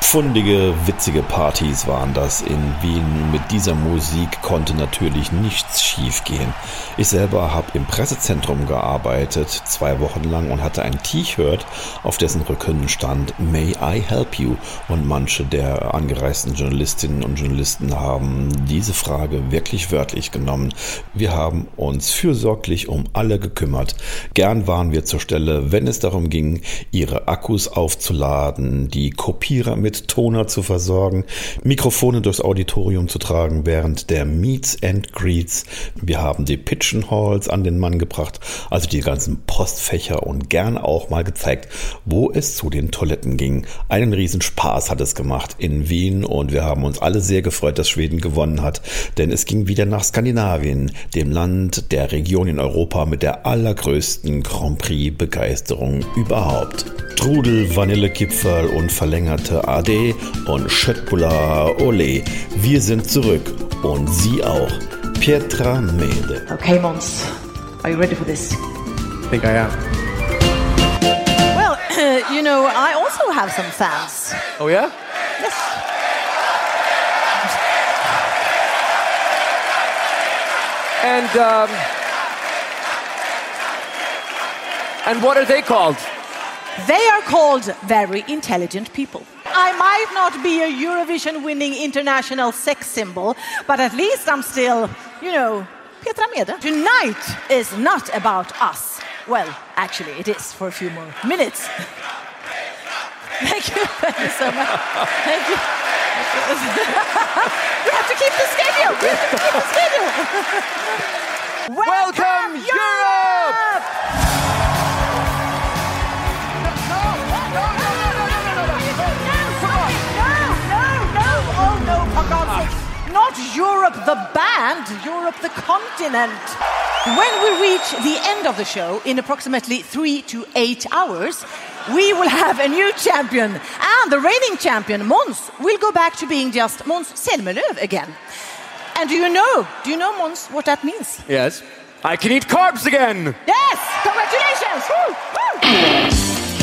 Fundige, witzige Partys waren das in Wien. Mit dieser Musik konnte natürlich nichts schiefgehen. Ich selber habe im Pressezentrum gearbeitet, 2 Wochen lang, und hatte ein T-Shirt, auf dessen Rücken stand "May I help you?" Und manche der angereisten Journalistinnen und Journalisten haben diese Frage wirklich wörtlich genommen. Wir haben uns fürsorglich um alle gekümmert. Gern waren wir zur Stelle, wenn es darum ging, ihre Akkus aufzuladen, die Kopierer mit Toner zu versorgen, Mikrofone durchs Auditorium zu tragen während der Meets and Greets. Wir haben die Pigeonholes an den Mann gebracht, also die ganzen Postfächer, und gern auch mal gezeigt, wo es zu den Toiletten ging. Einen riesen Spaß hat es gemacht in Wien, und wir haben uns alle sehr gefreut, dass Schweden gewonnen hat, denn es ging wieder nach Skandinavien, dem Land der Region in Europa mit der allergrößten Grand Prix-Begeisterung überhaupt. Trudel, Vanillekipferl und verlängerte Ade und Schöttbula Ole. Wir sind zurück und Sie auch. Petra Mede. Okay, Måns, are you ready for this? I think I am. Well, I also have some fans. Oh yeah? Yes. And what are they called? They are called very intelligent people. I might not be a Eurovision-winning international sex symbol, but at least I'm still, Petra Mede. Tonight is not about us. Well, actually, it is for a few more minutes. Thank you so much. Thank you. We have to keep the schedule. Welcome, Europe! Not Europe the band, Europe the continent. When we reach the end of the show in approximately 3 to 8 hours, we will have a new champion. And the reigning champion, Måns, will go back to being just Måns Zelmerlöw again. And do you know, Måns, what that means? Yes. I can eat carbs again! Yes! Congratulations! Woo! Woo!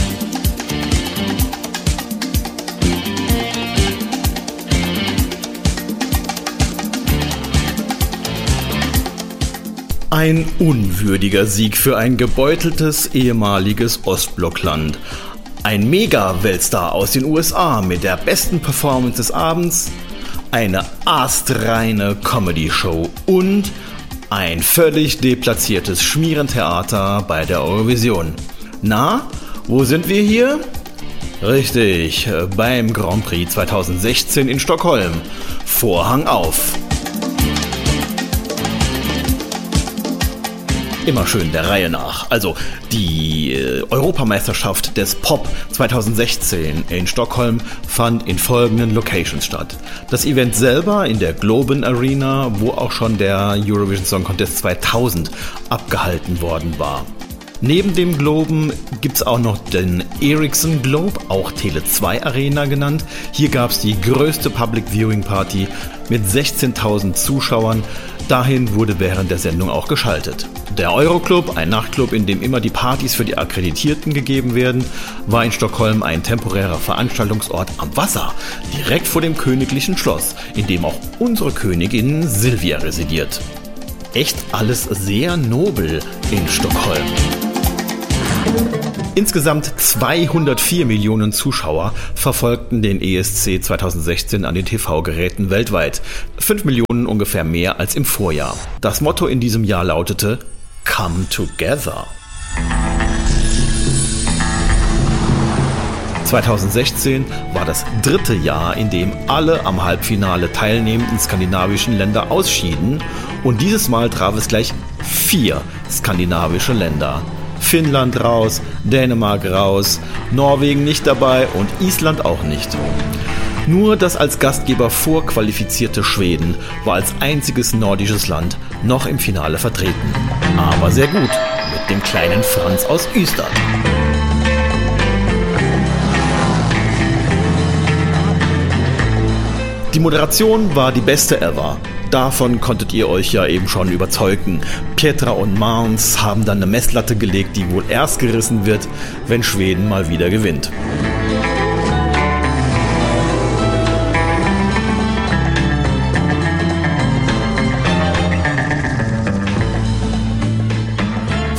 Ein unwürdiger Sieg für ein gebeuteltes ehemaliges Ostblockland. Ein Mega-Weltstar aus den USA mit der besten Performance des Abends, eine astreine Comedy-Show und ein völlig deplatziertes Schmierentheater bei der Eurovision. Na, wo sind wir hier? Richtig, beim Grand Prix 2016 in Stockholm. Vorhang auf. Immer schön der Reihe nach. Also die Europameisterschaft des Pop 2016 in Stockholm fand in folgenden Locations statt. Das Event selber in der Globen Arena, wo auch schon der Eurovision Song Contest 2000 abgehalten worden war. Neben dem Globen gibt's auch noch den Ericsson Globe, auch Tele2 Arena genannt. Hier gab's die größte Public Viewing Party mit 16.000 Zuschauern. Dahin wurde während der Sendung auch geschaltet. Der Euroclub, ein Nachtclub, in dem immer die Partys für die Akkreditierten gegeben werden, war in Stockholm ein temporärer Veranstaltungsort am Wasser, direkt vor dem königlichen Schloss, in dem auch unsere Königin Silvia residiert. Echt alles sehr nobel in Stockholm. Insgesamt 204 Millionen Zuschauer verfolgten den ESC 2016 an den TV-Geräten weltweit. 5 Millionen ungefähr mehr als im Vorjahr. Das Motto in diesem Jahr lautete Come Together. 2016 war das 3. Jahr, in dem alle am Halbfinale teilnehmenden skandinavischen Länder ausschieden, und dieses Mal traf es gleich 4 skandinavische Länder. Finnland raus, Dänemark raus, Norwegen nicht dabei und Island auch nicht. Nur das als Gastgeber vorqualifizierte Schweden war als einziges nordisches Land noch im Finale vertreten. Aber sehr gut, mit dem kleinen Franz aus Ystad. Die Moderation war die beste ever. Davon konntet ihr euch ja eben schon überzeugen. Petra und Måns haben dann eine Messlatte gelegt, die wohl erst gerissen wird, wenn Schweden mal wieder gewinnt.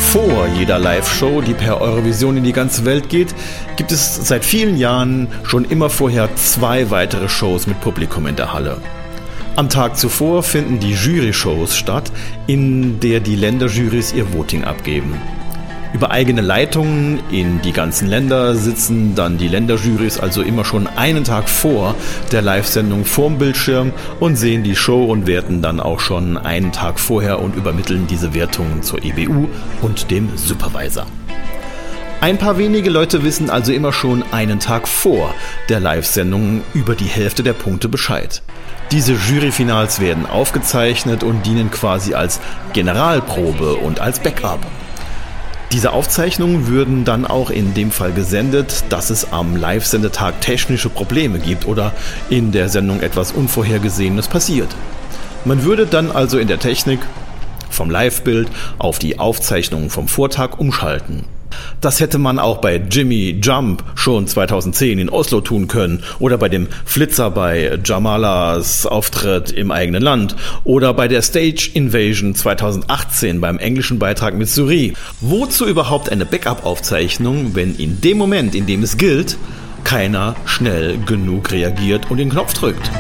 Vor jeder Live-Show, die per Eurovision in die ganze Welt geht, gibt es seit vielen Jahren schon immer vorher 2 weitere Shows mit Publikum in der Halle. Am Tag zuvor finden die Jury-Shows statt, in der die Länderjurys ihr Voting abgeben. Über eigene Leitungen in die ganzen Länder sitzen dann die Länderjurys also immer schon einen Tag vor der Live-Sendung vorm Bildschirm und sehen die Show und werten dann auch schon einen Tag vorher und übermitteln diese Wertungen zur EBU und dem Supervisor. Ein paar wenige Leute wissen also immer schon einen Tag vor der Live-Sendung über die Hälfte der Punkte Bescheid. Diese Juryfinals werden aufgezeichnet und dienen quasi als Generalprobe und als Backup. Diese Aufzeichnungen würden dann auch in dem Fall gesendet, dass es am Live-Sendetag technische Probleme gibt oder in der Sendung etwas Unvorhergesehenes passiert. Man würde dann also in der Technik vom Live-Bild auf die Aufzeichnungen vom Vortag umschalten. Das hätte man auch bei Jimmy Jump schon 2010 in Oslo tun können oder bei dem Flitzer bei Jamalas Auftritt im eigenen Land oder bei der Stage Invasion 2018 beim englischen Beitrag mit Suri. Wozu überhaupt eine Backup-Aufzeichnung, wenn in dem Moment, in dem es gilt, keiner schnell genug reagiert und den Knopf drückt?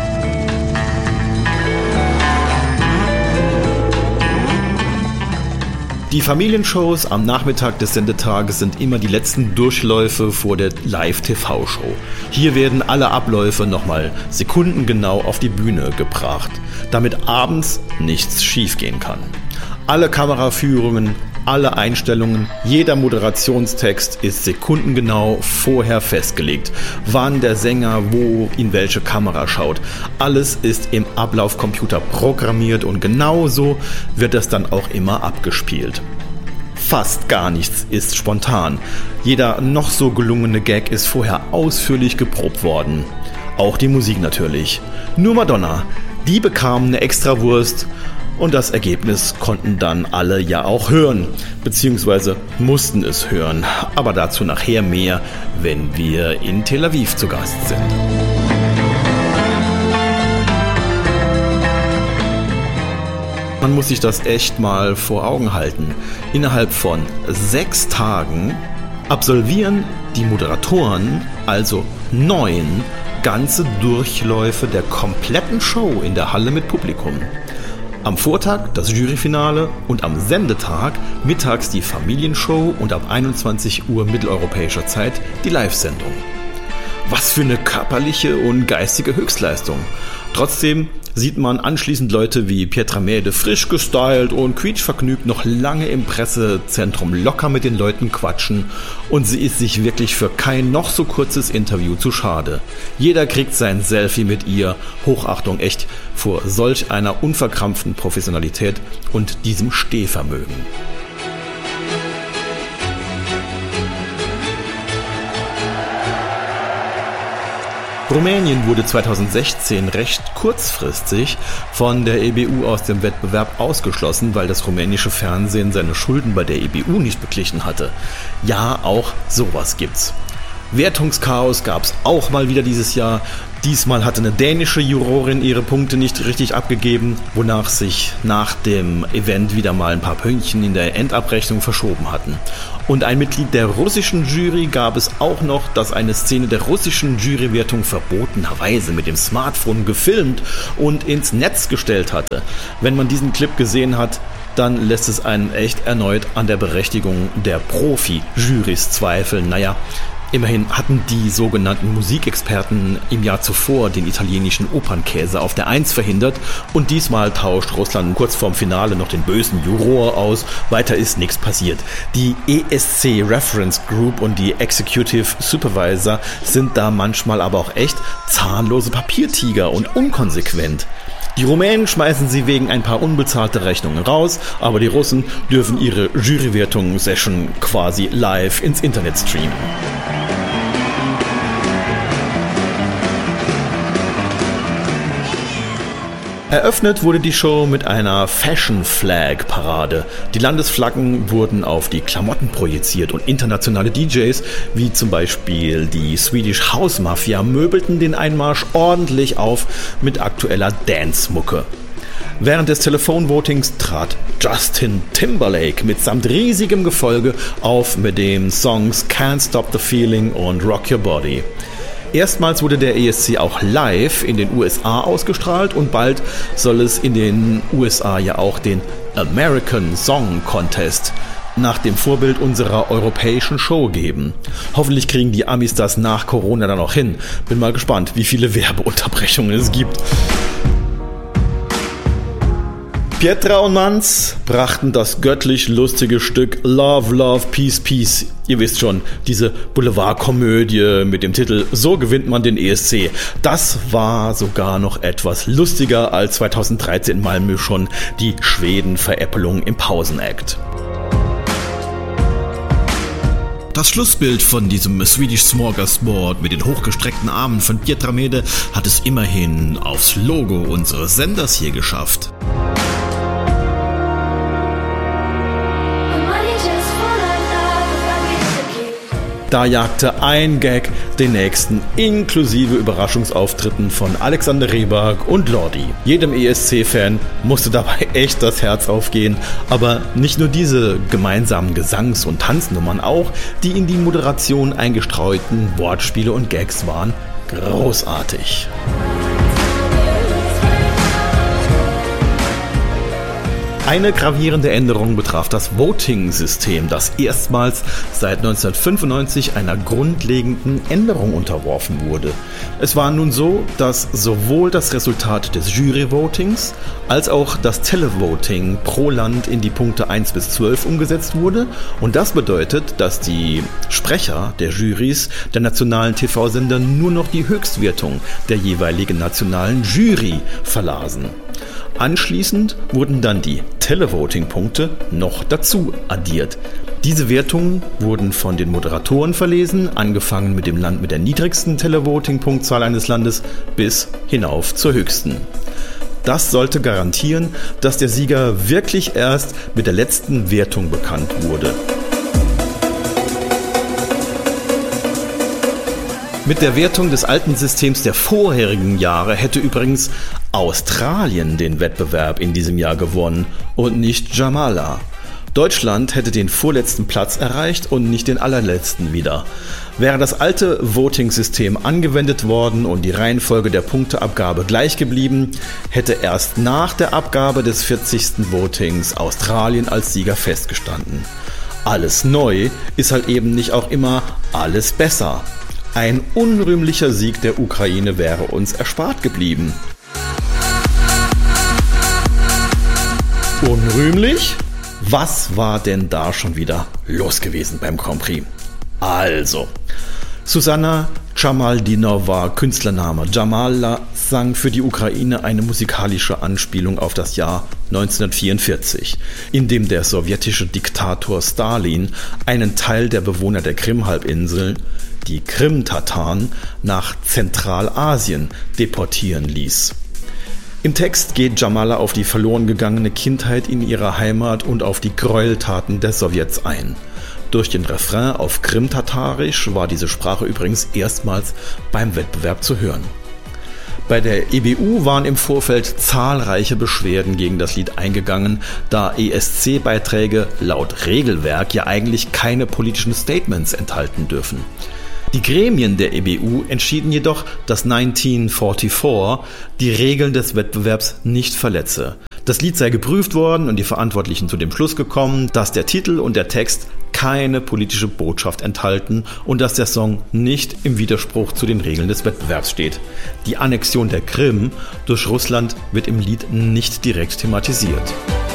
Die Familienshows am Nachmittag des Sendetages sind immer die letzten Durchläufe vor der Live-TV-Show. Hier werden alle Abläufe nochmal sekundengenau auf die Bühne gebracht, damit abends nichts schiefgehen kann. Alle Kameraführungen, alle Einstellungen, jeder Moderationstext ist sekundengenau vorher festgelegt. Wann der Sänger wo in welche Kamera schaut. Alles ist im Ablaufcomputer programmiert und genauso wird es dann auch immer abgespielt. Fast gar nichts ist spontan. Jeder noch so gelungene Gag ist vorher ausführlich geprobt worden. Auch die Musik natürlich. Nur Madonna, die bekam eine Extrawurst. Und das Ergebnis konnten dann alle ja auch hören, beziehungsweise mussten es hören. Aber dazu nachher mehr, wenn wir in Tel Aviv zu Gast sind. Man muss sich das echt mal vor Augen halten. Innerhalb von 6 Tagen absolvieren die Moderatoren also 9 ganze Durchläufe der kompletten Show in der Halle mit Publikum. Am Vortag das Juryfinale und am Sendetag mittags die Familienshow und ab 21 Uhr mitteleuropäischer Zeit die Live-Sendung. Was für eine körperliche und geistige Höchstleistung. Trotzdem sieht man anschließend Leute wie Pietra Mede frisch gestylt und quietschvergnügt noch lange im Pressezentrum locker mit den Leuten quatschen und sie ist sich wirklich für kein noch so kurzes Interview zu schade. Jeder kriegt sein Selfie mit ihr. Hochachtung echt vor solch einer unverkrampften Professionalität und diesem Stehvermögen. Rumänien wurde 2016 recht kurzfristig von der EBU aus dem Wettbewerb ausgeschlossen, weil das rumänische Fernsehen seine Schulden bei der EBU nicht beglichen hatte. Ja, auch sowas gibt's. Wertungschaos gab's auch mal wieder dieses Jahr. Diesmal hatte eine dänische Jurorin ihre Punkte nicht richtig abgegeben, wonach sich nach dem Event wieder mal ein paar Pünktchen in der Endabrechnung verschoben hatten. Und ein Mitglied der russischen Jury gab es auch noch, das eine Szene der russischen Jurywertung verbotenerweise mit dem Smartphone gefilmt und ins Netz gestellt hatte. Wenn man diesen Clip gesehen hat, dann lässt es einen echt erneut an der Berechtigung der Profi-Jurys zweifeln. Naja, immerhin hatten die sogenannten Musikexperten im Jahr zuvor den italienischen Opernkäse auf der 1 verhindert und diesmal tauscht Russland kurz vorm Finale noch den bösen Juror aus. Weiter ist nichts passiert. Die ESC Reference Group und die Executive Supervisor sind da manchmal aber auch echt zahnlose Papiertiger und unkonsequent. Die Rumänen schmeißen sie wegen ein paar unbezahlte Rechnungen raus, aber die Russen dürfen ihre Jurywertung-Session quasi live ins Internet streamen. Eröffnet wurde die Show mit einer Fashion-Flag-Parade. Die Landesflaggen wurden auf die Klamotten projiziert und internationale DJs, wie zum Beispiel die Swedish House Mafia, möbelten den Einmarsch ordentlich auf mit aktueller Dance-Mucke. Während des Telefonvotings trat Justin Timberlake mitsamt riesigem Gefolge auf mit den Songs Can't Stop the Feeling und Rock Your Body. Erstmals wurde der ESC auch live in den USA ausgestrahlt und bald soll es in den USA ja auch den American Song Contest nach dem Vorbild unserer europäischen Show geben. Hoffentlich kriegen die Amis das nach Corona dann auch hin. Bin mal gespannt, wie viele Werbeunterbrechungen es gibt. Pietra und Manz brachten das göttlich lustige Stück Love, Love, Peace, Peace. Ihr wisst schon, diese Boulevardkomödie mit dem Titel So gewinnt man den ESC. Das war sogar noch etwas lustiger als 2013 in Malmö schon die Schweden-Veräppelung im Pausenakt. Das Schlussbild von diesem Swedish Smorgasbord mit den hochgestreckten Armen von Pietra Mede hat es immerhin aufs Logo unseres Senders hier geschafft. Da jagte ein Gag den nächsten, inklusive Überraschungsauftritten von Alexander Rybak und Lordi. Jedem ESC-Fan musste dabei echt das Herz aufgehen, aber nicht nur diese gemeinsamen Gesangs- und Tanznummern, auch die in die Moderation eingestreuten Wortspiele und Gags waren großartig. Eine gravierende Änderung betraf das Voting-System, das erstmals seit 1995 einer grundlegenden Änderung unterworfen wurde. Es war nun so, dass sowohl das Resultat des Jury-Votings als auch das Televoting pro Land in die Punkte 1 bis 12 umgesetzt wurde. Und das bedeutet, dass die Sprecher der Jurys der nationalen TV-Sender nur noch die Höchstwertung der jeweiligen nationalen Jury verlasen. Anschließend wurden dann die Televoting-Punkte noch dazu addiert. Diese Wertungen wurden von den Moderatoren verlesen, angefangen mit dem Land mit der niedrigsten Televoting-Punktzahl eines Landes bis hinauf zur höchsten. Das sollte garantieren, dass der Sieger wirklich erst mit der letzten Wertung bekannt wurde. Mit der Wertung des alten Systems der vorherigen Jahre hätte übrigens Australien den Wettbewerb in diesem Jahr gewonnen und nicht Jamala. Deutschland hätte den vorletzten Platz erreicht und nicht den allerletzten wieder. Wäre das alte Voting-System angewendet worden und die Reihenfolge der Punkteabgabe gleich geblieben, hätte erst nach der Abgabe des 40. Votings Australien als Sieger festgestanden. Alles neu ist halt eben nicht auch immer alles besser. Ein unrühmlicher Sieg der Ukraine wäre uns erspart geblieben. Unrühmlich? Was war denn da schon wieder los gewesen beim Grand Prix? Also, Susanna Jamaldinova, Künstlername Jamala, sang für die Ukraine eine musikalische Anspielung auf das Jahr 1944, in dem der sowjetische Diktator Stalin einen Teil der Bewohner der Krim-Halbinsel, die Krim-Tataren, nach Zentralasien deportieren ließ. Im Text geht Jamala auf die verloren gegangene Kindheit in ihrer Heimat und auf die Gräueltaten der Sowjets ein. Durch den Refrain auf Krim-Tatarisch war diese Sprache übrigens erstmals beim Wettbewerb zu hören. Bei der EBU waren im Vorfeld zahlreiche Beschwerden gegen das Lied eingegangen, da ESC-Beiträge laut Regelwerk ja eigentlich keine politischen Statements enthalten dürfen. Die Gremien der EBU entschieden jedoch, dass 1944 die Regeln des Wettbewerbs nicht verletze. Das Lied sei geprüft worden und die Verantwortlichen zu dem Schluss gekommen, dass der Titel und der Text keine politische Botschaft enthalten und dass der Song nicht im Widerspruch zu den Regeln des Wettbewerbs steht. Die Annexion der Krim durch Russland wird im Lied nicht direkt thematisiert.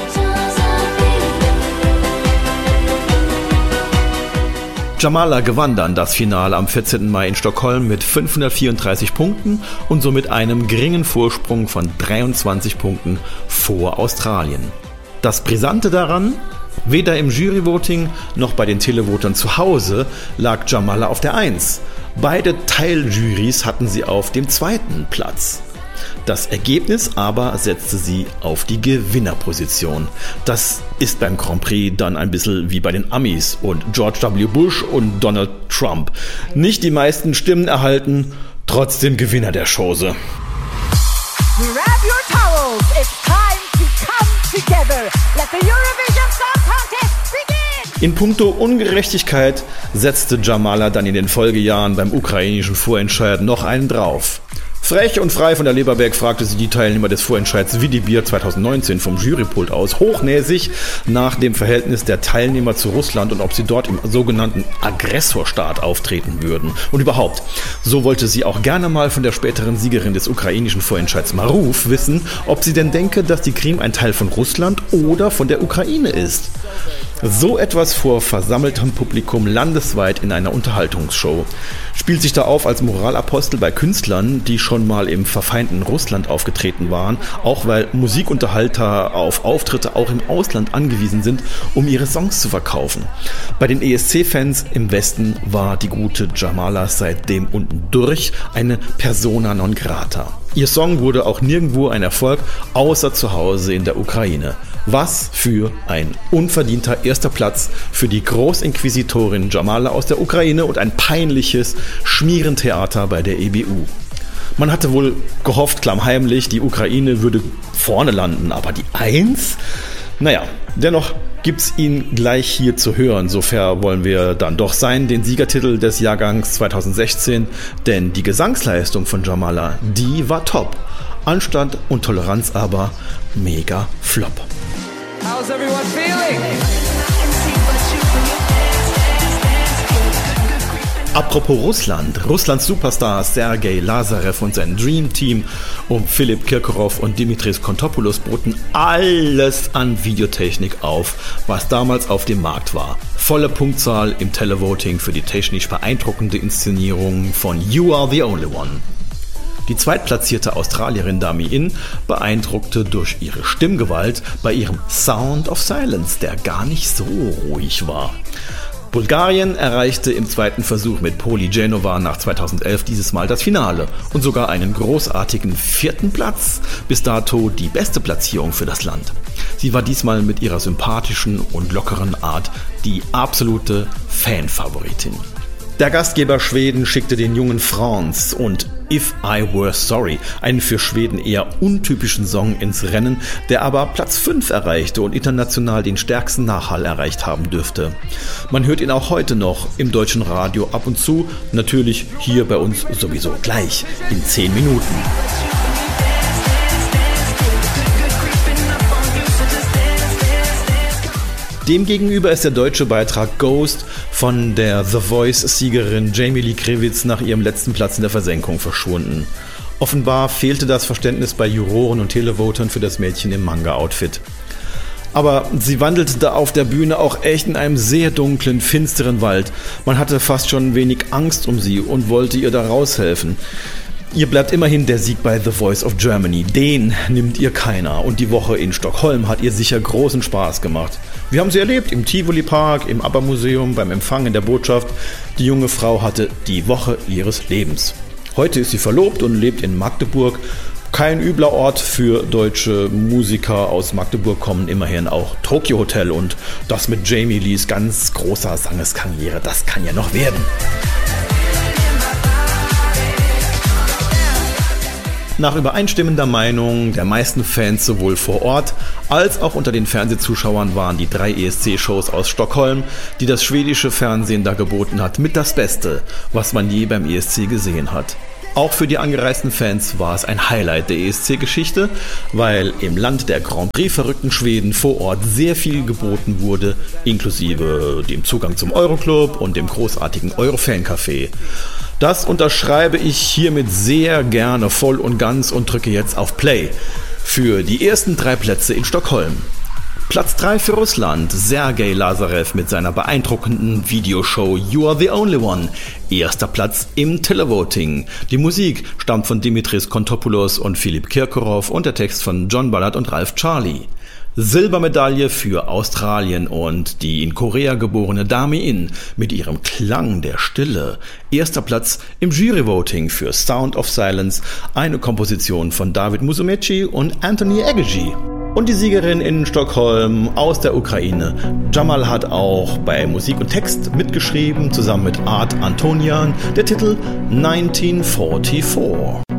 Jamala gewann dann das Finale am 14. Mai in Stockholm mit 534 Punkten und somit einem geringen Vorsprung von 23 Punkten vor Australien. Das Brisante daran: weder im Juryvoting noch bei den Televotern zu Hause lag Jamala auf der 1. Beide Teiljurys hatten sie auf dem 2. Platz. Das Ergebnis aber setzte sie auf die Gewinnerposition. Das ist beim Grand Prix dann ein bisschen wie bei den Amis und George W. Bush und Donald Trump. Nicht die meisten Stimmen erhalten, trotzdem Gewinner der Chose. Grab your towels, it's time to together. Let the Eurovision Song Contest begin! In puncto Ungerechtigkeit setzte Jamala dann in den Folgejahren beim ukrainischen Vorentscheid noch einen drauf. Frech und frei von der Leber weg fragte sie die Teilnehmer des Vorentscheids Wie die Bier 2019 vom Jurypult aus hochnäsig nach dem Verhältnis der Teilnehmer zu Russland und ob sie dort im sogenannten Aggressorstaat auftreten würden. Und überhaupt, so wollte sie auch gerne mal von der späteren Siegerin des ukrainischen Vorentscheids Maruf wissen, ob sie denn denke, dass die Krim ein Teil von Russland oder von der Ukraine ist. So etwas vor versammeltem Publikum landesweit in einer Unterhaltungsshow. Spielt sich da auf als Moralapostel bei Künstlern, die schon mal im verfeindeten Russland aufgetreten waren, auch weil Musikunterhalter auf Auftritte auch im Ausland angewiesen sind, um ihre Songs zu verkaufen. Bei den ESC-Fans im Westen war die gute Jamala seitdem unten durch eine Persona non grata. Ihr Song wurde auch nirgendwo ein Erfolg, außer zu Hause in der Ukraine. Was für ein unverdienter erster Platz für die Großinquisitorin Jamala aus der Ukraine und ein peinliches Schmierentheater bei der EBU. Man hatte wohl gehofft, klammheimlich, die Ukraine würde vorne landen, aber die 1? Naja, dennoch gibt's ihn gleich hier zu hören, so fair wollen wir dann doch sein, den Siegertitel des Jahrgangs 2016, denn die Gesangsleistung von Jamala, die war top. Anstand und Toleranz aber mega flop. How's everyone feeling? Apropos Russland, Russlands Superstar Sergei Lazarev und sein Dream Team um Philipp Kirkorov und Dimitris Kontopoulos boten alles an Videotechnik auf, was damals auf dem Markt war. Volle Punktzahl im Televoting für die technisch beeindruckende Inszenierung von You Are the Only One. Die zweitplatzierte Australierin Dami In beeindruckte durch ihre Stimmgewalt bei ihrem Sound of Silence, der gar nicht so ruhig war. Bulgarien erreichte im zweiten Versuch mit Poli Genova nach 2011 dieses Mal das Finale und sogar einen großartigen 4. Platz, bis dato die beste Platzierung für das Land. Sie war diesmal mit ihrer sympathischen und lockeren Art die absolute Fanfavoritin. Der Gastgeber Schweden schickte den jungen Franz und If I Were Sorry, einen für Schweden eher untypischen Song, ins Rennen, der aber Platz 5 erreichte und international den stärksten Nachhall erreicht haben dürfte. Man hört ihn auch heute noch im deutschen Radio ab und zu, natürlich hier bei uns sowieso gleich in 10 Minuten. Demgegenüber ist der deutsche Beitrag Ghost von der The Voice-Siegerin Jamie Lee Krivitz nach ihrem letzten Platz in der Versenkung verschwunden. Offenbar fehlte das Verständnis bei Juroren und Televotern für das Mädchen im Manga-Outfit. Aber sie wandelte da auf der Bühne auch echt in einem sehr dunklen, finsteren Wald. Man hatte fast schon ein wenig Angst um sie und wollte ihr da raushelfen. Ihr bleibt immerhin der Sieg bei The Voice of Germany. Den nimmt ihr keiner. Und die Woche in Stockholm hat ihr sicher großen Spaß gemacht. Wir haben sie erlebt im Tivoli Park, im ABBA-Museum, beim Empfang in der Botschaft. Die junge Frau hatte die Woche ihres Lebens. Heute ist sie verlobt und lebt in Magdeburg. Kein übler Ort für deutsche Musiker. Aus Magdeburg kommen immerhin auch Tokyo Hotel. Und das mit Jamie Lees ganz großer Sangeskarriere, das kann ja noch werden. Nach übereinstimmender Meinung der meisten Fans sowohl vor Ort als auch unter den Fernsehzuschauern waren die 3 ESC-Shows aus Stockholm, die das schwedische Fernsehen da geboten hat, mit das Beste, was man je beim ESC gesehen hat. Auch für die angereisten Fans war es ein Highlight der ESC-Geschichte, weil im Land der Grand Prix-verrückten Schweden vor Ort sehr viel geboten wurde, inklusive dem Zugang zum Euroclub und dem großartigen Eurofan-Café. Das unterschreibe ich hiermit sehr gerne voll und ganz und drücke jetzt auf Play für die ersten 3 Plätze in Stockholm. Platz 3 für Russland, Sergei Lazarev mit seiner beeindruckenden Videoshow You Are the Only One. Erster Platz im Televoting. Die Musik stammt von Dimitris Kontopoulos und Philipp Kirkorov und der Text von John Ballard und Ralph Charlie. Silbermedaille für Australien und die in Korea geborene Dami In mit ihrem Klang der Stille. Erster Platz im Juryvoting für Sound of Silence, eine Komposition von David Musumeci und Anthony Aguiyi. Und die Siegerin in Stockholm aus der Ukraine. Jamal hat auch bei Musik und Text mitgeschrieben, zusammen mit Art Antonian, der Titel 1944.